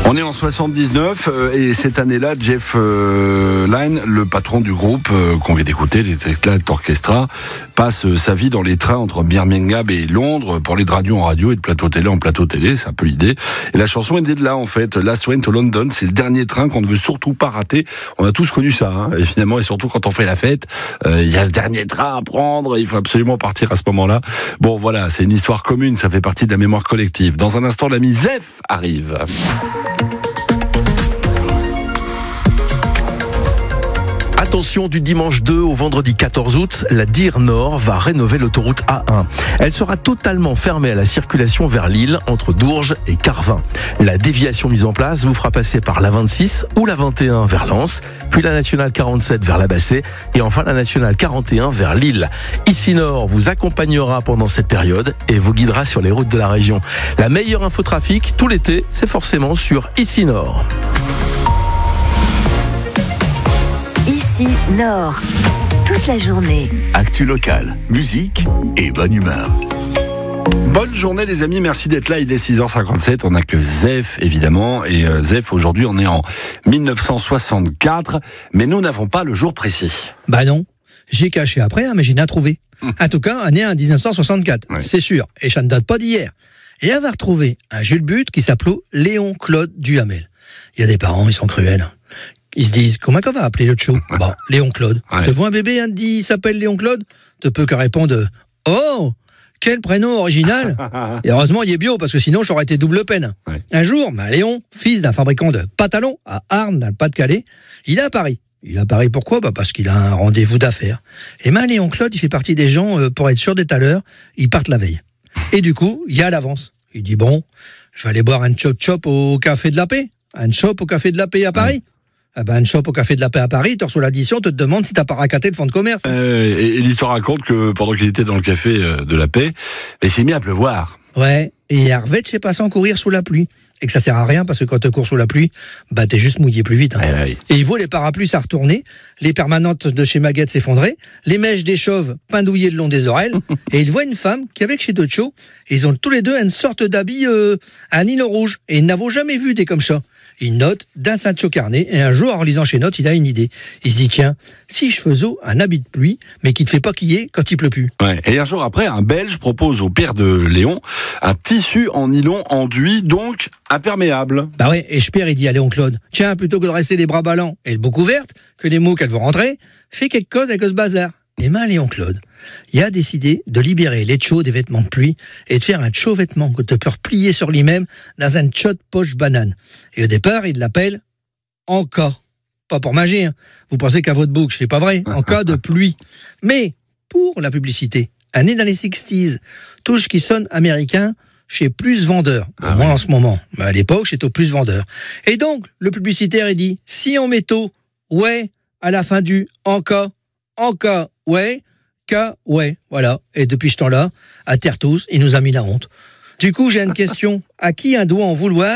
On est en 79 et cette année-là, Jeff Lynne, le patron du groupe qu'on vient d'écouter, les Electric Orchestra, passe sa vie dans les trains entre Birmingham et Londres pour aller de radio en radio et de plateau télé en plateau télé, c'est un peu l'idée. Et la chanson est née de là en fait, Last Train to London, c'est le dernier train qu'on ne veut surtout pas rater. On a tous connu ça, hein, et finalement, et surtout quand on fait la fête, il y a ce dernier train à prendre, il faut absolument partir à ce moment-là. Bon voilà, c'est une histoire commune, ça fait partie de la mémoire collective. Dans un instant, l'ami Zef arrive. Attention, du dimanche 2 au vendredi 14 août, la DIR Nord va rénover l'autoroute A1. Elle sera totalement fermée à la circulation vers Lille, entre Dourges et Carvin. La déviation mise en place vous fera passer par la 26 ou la 21 vers Lens, puis la nationale 47 vers la Bassée et enfin la nationale 41 vers Lille. Ici Nord vous accompagnera pendant cette période et vous guidera sur les routes de la région. La meilleure infotrafic tout l'été, c'est forcément sur Ici Nord. Ici Nord, toute la journée. Actu locale, musique et bonne humeur. Bonne journée les amis, merci d'être là, il est 6h57, on n'a que Zef évidemment, et Zef aujourd'hui on est en 1964, mais nous n'avons pas le jour précis. Bah non, j'ai caché après, mais j'ai rien trouvé. En tout cas, né en 1964, ouais. C'est sûr, et ça ne date pas d'hier. Et on va retrouver un Jules But qui s'appelait Léon Claude Duhamel. Il y a des parents, ils sont cruels. Ils se disent, comment on va appeler le chou? Bon, Léon Claude. Ouais. Tu vois un bébé, hein, dit, il s'appelle Léon Claude? Tu peux que répondre, oh, quel prénom original. Et heureusement, il est bio, parce que sinon, j'aurais été double peine. Ouais. Un jour, Léon, fils d'un fabricant de pantalons à Arnes, dans le Pas-de-Calais, il est à Paris. Il est à Paris pourquoi? Parce qu'il a un rendez-vous d'affaires. Et Léon Claude, il fait partie des gens, pour être sûr d'être à l'heure, ils partent la veille. Et du coup, il y a l'avance. Il dit, bon, je vais aller boire un chop-chop au Café de la Paix. Un chop au Café de la Paix à Paris. Ouais. Ah ben, un shop au Café de la Paix à Paris, tu reçois l'addition, te demande si t'as pas racaté le fonds de commerce. Et l'histoire raconte que pendant qu'il était dans le Café de la Paix, il s'est mis à pleuvoir. Ouais, et Hervé s'est passé en courir sous la pluie. Et que ça sert à rien parce que quand tu cours sous la pluie, t'es juste mouillé plus vite. Hein. Et il voit les parapluies ça retourner, les permanentes de chez Maguette s'effondrer, les mèches des chauves pendouillées le long des oreilles, et il voit une femme qui avec chez Docho, ils ont tous les deux une sorte d'habit à nylon rouge, et ils n'avaient jamais vu des comme ça. Il note d'un Sancho carnet, et un jour, en lisant chez Notes, il a une idée. Il se dit, tiens, si je faisais un habit de pluie, mais qui ne fait pas quiller quand il pleut plus. Ouais. Et un jour après, un Belge propose au père de Léon un tissu en nylon enduit, donc imperméable. Bah ouais, et Speer, il dit à Léon Claude, tiens, plutôt que de rester les bras ballants et le bouc ouvert, que les mouches, elles vont rentrer, fais quelque chose avec ce bazar. Et Léon Claude, il a décidé de libérer les tchos des vêtements de pluie et de faire un tcho vêtement que tu peux replier sur lui-même dans un tcho de poche banane. Et au départ, il l'appelle en cas. Pas pour magie, hein. Vous pensez qu'à votre bouche, c'est pas vrai, en cas de pluie. Mais pour la publicité, né dans les 60s, touche qui sonne américain, chez Plus Vendeur. Moi, en ce moment. Mais à l'époque, j'étais au Plus Vendeur. Et donc, le publicitaire, il dit, si on met tôt, ouais, à la fin du en cas, ouais, ouais, voilà. Et depuis ce temps-là, à terre tous, il nous a mis la honte. Du coup, j'ai une question. À qui un doit en vouloir